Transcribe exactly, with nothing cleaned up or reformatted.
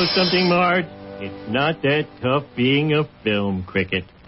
know something, Marge? It's not that tough being a film cricket.